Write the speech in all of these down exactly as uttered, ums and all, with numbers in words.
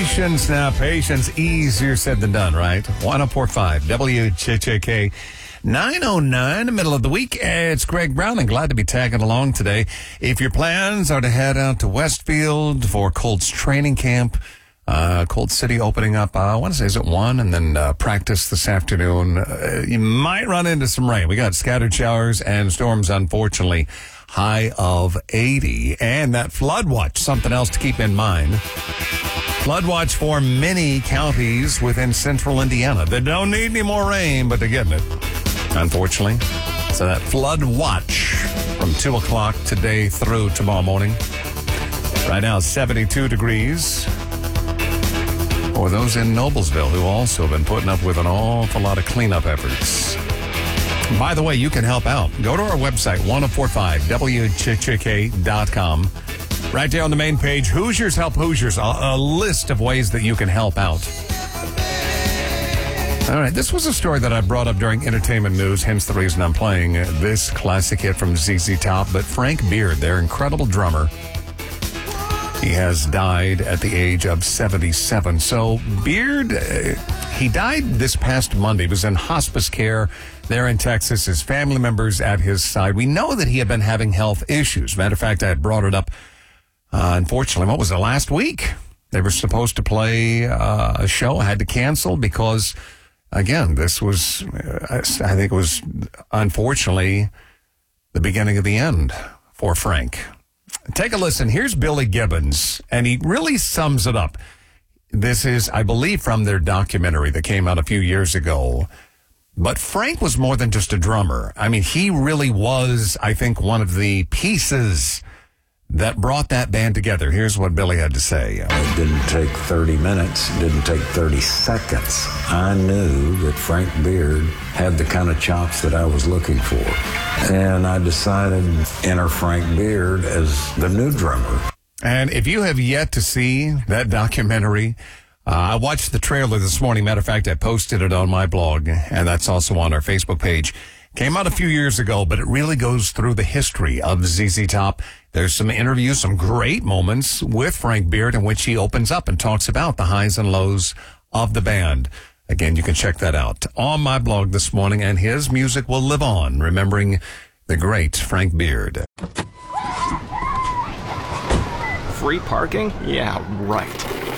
Patience now, patience, easier said than done, right? one oh four point five W H H K, nine oh nine, the middle of the week. It's Greg Brown, and glad to be tagging along today. If your plans are to head out to Westfield for Colts training camp, uh, Colt City opening up, uh, I want to say, is it one? And then uh, practice this afternoon. Uh, you might run into some rain. We got scattered showers and storms, unfortunately. High of eighty. And that flood watch, something else to keep in mind. Flood watch for many counties within central Indiana. They don't need any more rain, but they're getting it, unfortunately. So that flood watch from two o'clock today through tomorrow morning. Right now, seventy-two degrees. For those in Noblesville who also have been putting up with an awful lot of cleanup efforts. By the way, you can help out. Go to our website, ten forty-five W H H K dot com. Right there on the main page, Hoosiers Help Hoosiers, a, a list of ways that you can help out. All right, this was a story that I brought up during entertainment news, hence the reason I'm playing this classic hit from Z Z Top. But Frank Beard, their incredible drummer, he has died at the age of seventy-seven. So Beard, uh, he died this past Monday. He was in hospice care there in Texas. His family members at his side. We know that he had been having health issues. Matter of fact, I had brought it up, uh, unfortunately, what was it, last week? They were supposed to play uh, a show. I had to cancel because, again, this was, uh, I think it was, unfortunately, the beginning of the end for Frank. Take a listen. Here's Billy Gibbons, and he really sums it up. This is, I believe, from their documentary that came out a few years ago. But Frank was more than just a drummer. I mean, he really was, I think, one of the pieces that brought that band together. Here's what Billy had to say. It didn't take thirty minutes. It didn't take thirty seconds. I knew that Frank Beard had the kind of chops that I was looking for. And I decided to enter Frank Beard as the new drummer. And if you have yet to see that documentary, uh, I watched the trailer this morning. Matter of fact, I posted it on my blog, and that's also on our Facebook page. Came out a few years ago, but it really goes through the history of Z Z Top. There's some interviews, some great moments with Frank Beard in which he opens up and talks about the highs and lows of the band. Again, you can check that out on my blog this morning, and his music will live on, remembering the great Frank Beard. Free parking? Yeah, right.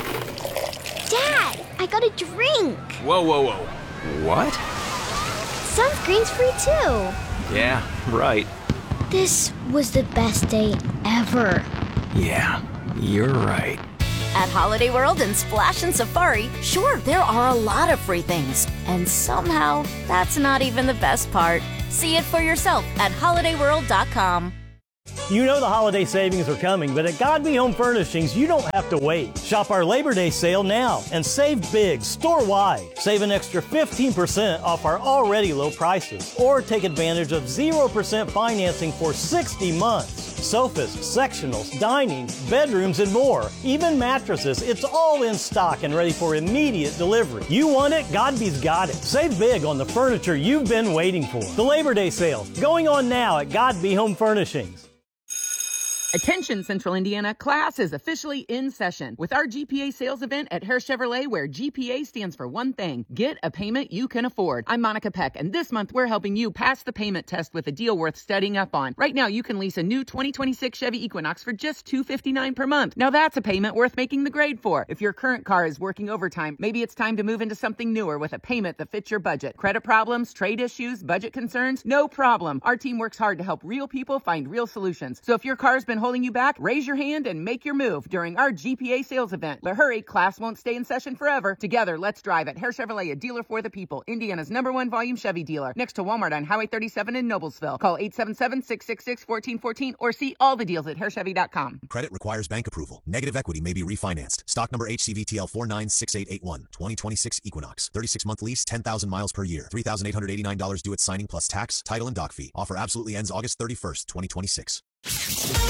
Dad, I got a drink. Whoa, whoa, whoa. What? Sunscreen's free too. Yeah, right. This was the best day ever. Yeah, you're right. At Holiday World and Splash and Safari, sure, there are a lot of free things. And somehow, that's not even the best part. See it for yourself at holiday world dot com. You know the holiday savings are coming, but at Godby Home Furnishings, you don't have to wait. Shop our Labor Day sale now and save big store-wide. Save an extra fifteen percent off our already low prices. Or take advantage of zero percent financing for sixty months. Sofas, sectionals, dining, bedrooms, and more. Even mattresses, it's all in stock and ready for immediate delivery. You want it? Godby's got it. Save big on the furniture you've been waiting for. The Labor Day sale, going on now at Godby Home Furnishings. Attention Central Indiana, class is officially in session with our G P A sales event at Hare Chevrolet, where G P A stands for one thing: get a payment you can afford. I'm Monica Peck, and this month we're helping you pass the payment test with a deal worth studying up on. Right now you can lease a new twenty twenty-six Chevy Equinox for just two hundred fifty-nine dollars per month. Now that's a payment worth making the grade for. If your current car is working overtime, maybe it's time to move into something newer with a payment that fits your budget. Credit problems, trade issues, budget concerns? No problem. Our team works hard to help real people find real solutions. So if your car's been holding you back, raise your hand and make your move during our G P A sales event. But hurry, class won't stay in session forever. Together, let's drive at Hare Chevrolet, a dealer for the people. Indiana's number one volume Chevy dealer. Next to Walmart on Highway thirty-seven in Noblesville. Call eight seven seven, six six six, one four one four or see all the deals at hare chevy dot com. Credit requires bank approval. Negative equity may be refinanced. Stock number H C V T L four nine six eight eight one. twenty twenty-six Equinox. thirty-six month lease, ten thousand miles per year. three thousand eight hundred eighty-nine dollars due at signing plus tax, title, and dock fee. Offer absolutely ends August thirty-first, twenty twenty-six.